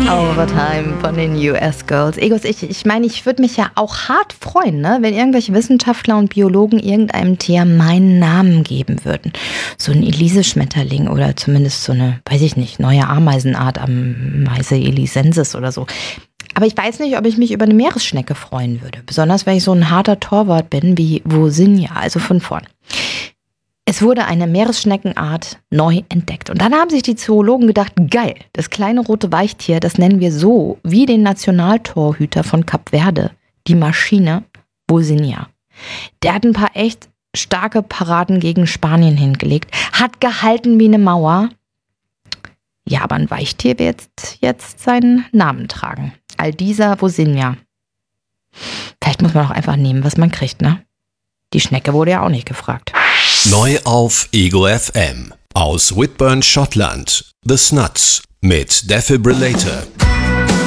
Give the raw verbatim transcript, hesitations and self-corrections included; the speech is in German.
Overtime von den U S Girls. Egos, ich, ich meine, ich würde mich ja auch hart freuen, ne, wenn irgendwelche Wissenschaftler und Biologen irgendeinem Tier meinen Namen geben würden. So ein Elise-Schmetterling oder zumindest so eine, weiß ich nicht, neue Ameisenart, Ameise elisensis oder so. Aber ich weiß nicht, ob ich mich über eine Meeresschnecke freuen würde. Besonders, wenn ich so ein harter Torwart bin wie Vosinia, also von vorn. Es wurde eine Meeresschneckenart neu entdeckt. Und dann haben sich die Zoologen gedacht, geil, das kleine rote Weichtier, das nennen wir so wie den Nationaltorhüter von Kap Verde, die Maschine Vosinia. Der hat ein paar echt starke Paraden gegen Spanien hingelegt, hat gehalten wie eine Mauer. Ja, aber ein Weichtier wird jetzt, jetzt seinen Namen tragen. Aldisa Vosinia. Vielleicht muss man auch einfach nehmen, was man kriegt, ne? Die Schnecke wurde ja auch nicht gefragt. Neu auf Ego F M. Aus Whitburn, Schottland. The Snuts mit Defibrillator.